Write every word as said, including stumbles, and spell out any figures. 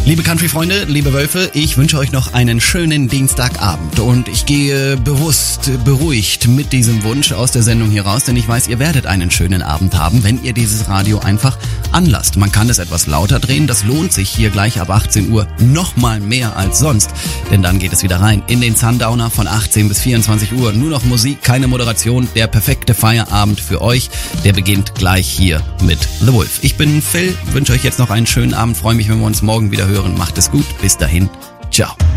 Liebe Country-Freunde, liebe Wölfe, ich wünsche euch noch einen schönen Dienstagabend und ich gehe bewusst, beruhigt mit diesem Wunsch aus der Sendung hier raus, denn ich weiß, ihr werdet einen schönen Abend haben, wenn ihr dieses Radio einfach anlasst. Man kann es etwas lauter drehen, das lohnt sich hier gleich ab achtzehn Uhr nochmal mehr als sonst, denn dann geht es wieder rein in den Sundowner von achtzehn bis vierundzwanzig Uhr. Nur noch Musik, keine Moderation, der perfekte Feierabend für euch, der beginnt gleich hier mit The Wolf. Ich bin Phil, wünsche euch jetzt noch einen schönen Abend, freue mich, wenn wir uns morgen wieder hören. Macht es gut, bis dahin, ciao.